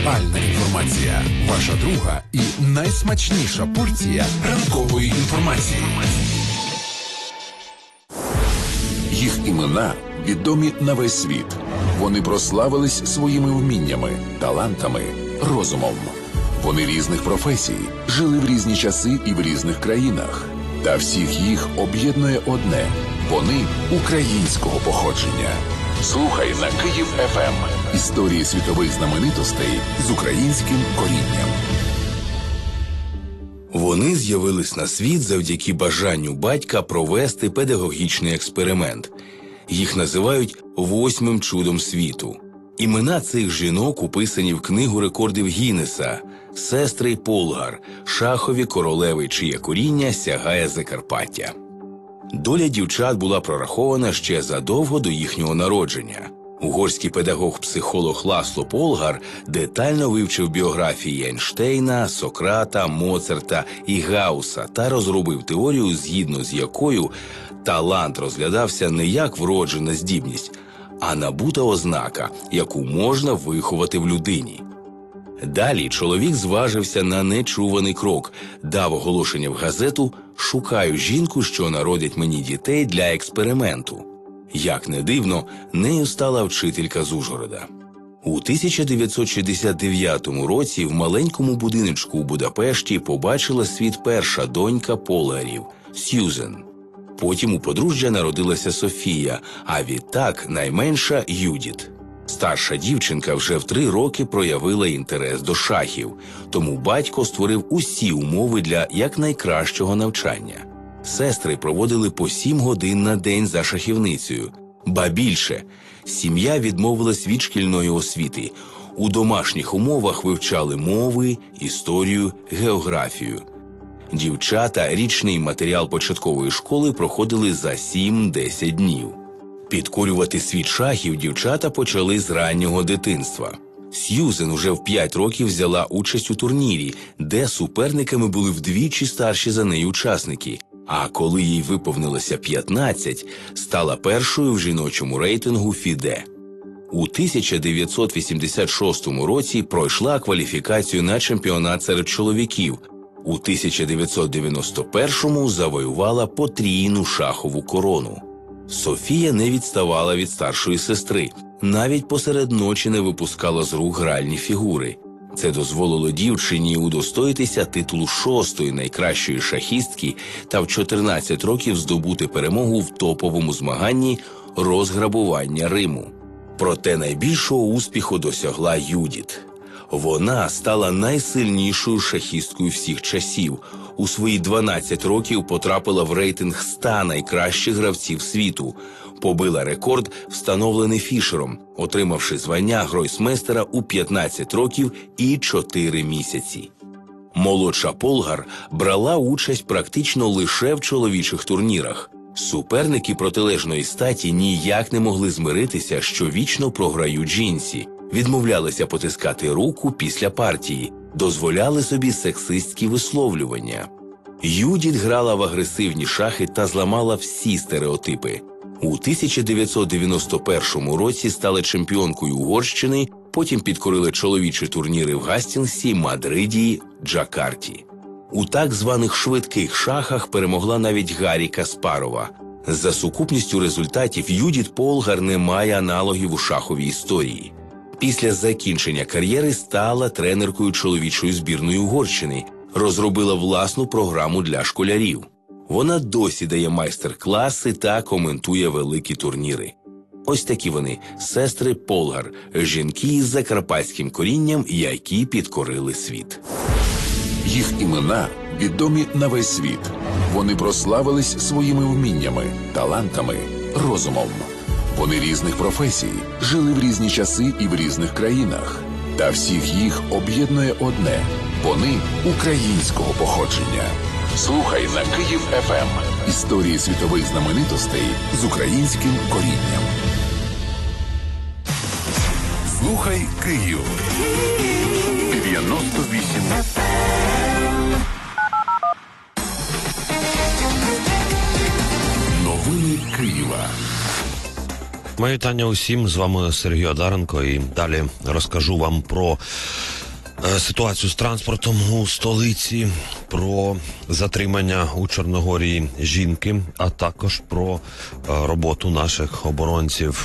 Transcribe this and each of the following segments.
Актуальна інформація. Ваша друга і найсмачніша порція ранкової інформації. Їх імена відомі на весь світ. Вони прославились своїми вміннями, талантами, розумом. Вони різних професій, жили в різні часи і в різних країнах. Та всіх їх об'єднує одне – вони українського походження. Слухай на Київ ФМ. Історії світових знаменитостей з українським корінням. Вони з'явились на світ завдяки бажанню батька провести педагогічний експеримент. Їх називають «8-м чудом світу». Імена цих жінок уписані в книгу рекордів Гіннеса – сестри Полгар, шахові королеви, чиє коріння сягає Закарпаття. Доля дівчат була прорахована ще задовго до їхнього народження. Угорський педагог-психолог Ласло Полгар детально вивчив біографії Ейнштейна, Сократа, Моцарта і Гауса та розробив теорію, згідно з якою талант розглядався не як вроджена здібність, а набута ознака, яку можна виховати в людині. Далі чоловік зважився на нечуваний крок, дав оголошення в газету «Шукаю жінку, що народить мені дітей для експерименту». Як не дивно, нею стала вчителька з Ужгорода. У 1969 році в маленькому будиночку у Будапешті побачила світ перша донька Полгарів – Сьюзен. Потім у подружжя народилася Софія, а відтак найменша – Юдіт. Старша дівчинка вже в 3 роки проявила інтерес до шахів, тому батько створив усі умови для якнайкращого навчання. Сестри проводили по 7 годин на день за шахівницею. Ба більше, сім'я відмовилась від шкільної освіти. У домашніх умовах вивчали мови, історію, географію. Дівчата річний матеріал початкової школи проходили за 7-10 днів. Підкорювати світ шахів дівчата почали з раннього дитинства. Сьюзен уже в 5 років взяла участь у турнірі, де суперниками були вдвічі старші за неї учасники. А коли їй виповнилося 15, стала першою в жіночому рейтингу ФІДЕ. У 1986 році пройшла кваліфікацію на чемпіонат серед чоловіків. У 1991 завоювала потрійну шахову корону. Софія не відставала від старшої сестри, навіть посеред ночі не випускала з рук гральні фігури. Це дозволило дівчині удостоїтися титулу 6-ї найкращої шахістки та в 14 років здобути перемогу в топовому змаганні розграбування Риму. Проте найбільшого успіху досягла Юдіт. Вона стала найсильнішою шахісткою всіх часів. У свої 12 років потрапила в рейтинг 100 найкращих гравців світу. Побила рекорд, встановлений Фішером, отримавши звання гройсмейстера у 15 років і 4 місяці. Молодша Полгар брала участь практично лише в чоловічих турнірах. Суперники протилежної статі ніяк не могли змиритися, що вічно програють жінці. Відмовлялися потискати руку після партії, дозволяли собі сексистські висловлювання. Юдіт грала в агресивні шахи та зламала всі стереотипи. У 1991 році стала чемпіонкою Угорщини, потім підкорили чоловічі турніри в Гастінгсі, Мадриді, Джакарті. У так званих швидких шахах перемогла навіть Гаррі Каспарова. За сукупністю результатів Юдіт Полгар не має аналогів у шаховій історії. Після закінчення кар'єри стала тренеркою чоловічої збірної Угорщини, розробила власну програму для школярів. Вона досі дає майстер-класи та коментує великі турніри. Ось такі вони – сестри Полгар, жінки із закарпатським корінням, які підкорили світ. Їх імена відомі на весь світ. Вони прославились своїми вміннями, талантами, розумом. Вони різних професій, жили в різні часи і в різних країнах. Та всіх їх об'єднує одне – вони українського походження. Слухай на Київ ФМ. Історії світових знаменитостей з українським корінням. Слухай Київ. 98 FM. Новини Києва. Мої вітання усім, з вами Сергій Одаренко, і далі розкажу вам про ситуацію з транспортом у столиці, про затримання у Чорногорії жінки, а також про роботу наших оборонців.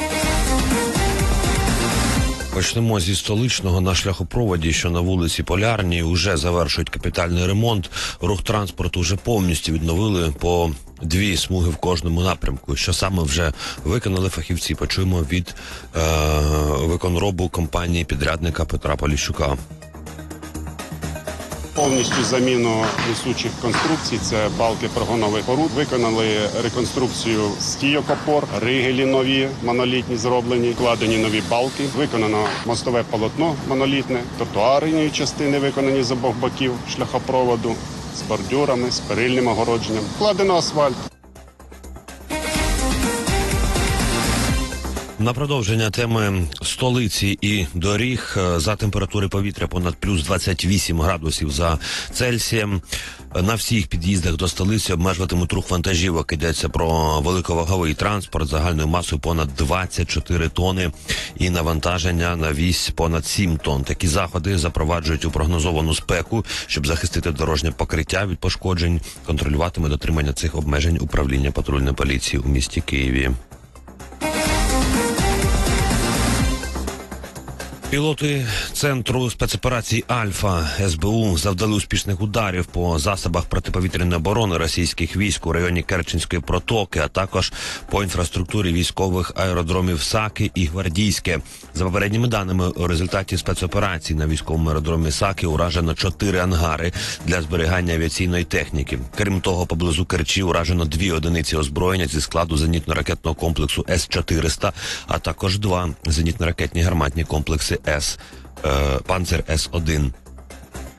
Почнемо зі столичного. На шляхопроводі, що на вулиці Полярній, уже завершують капітальний ремонт. Рух транспорту вже повністю відновили по 2 смуги в кожному напрямку. Що саме вже виконали фахівці, почуємо від виконробу компанії-підрядника Петра Поліщука. Повністю заміну несучих конструкцій, це балки прогонових споруд. Виконали реконструкцію стійок-опор, ригелі нові, монолітні зроблені, вкладені нові балки. Виконано мостове полотно монолітне, тротуарні частини виконані з обох боків шляхопроводу, з бордюрами, з перильним огородженням. Вкладено асфальт. На продовження теми столиці і доріг, за температури повітря понад плюс 28 градусів за Цельсієм. На всіх під'їздах до столиці обмежуватимуть рух вантажівок. Йдеться про великоваговий транспорт загальною масою понад 24 тони і навантаження на вісь понад 7 тонн. Такі заходи запроваджують у прогнозовану спеку, щоб захистити дорожнє покриття від пошкоджень. Контролюватиме дотримання цих обмежень управління патрульної поліції у місті Києві. Пілоти Центру спецоперацій «Альфа» СБУ завдали успішних ударів по засобах протиповітряної оборони російських військ у районі Керченської протоки, а також по інфраструктурі військових аеродромів Саки і Гвардійське. За попередніми даними, у результаті спецоперації на військовому аеродромі Саки уражено 4 ангари для зберігання авіаційної техніки. Крім того, поблизу Керчі уражено 2 одиниці озброєння зі складу зенітно-ракетного комплексу С-400, а також 2 зенітно-ракетні гарматні комплекси «Панцер С-1».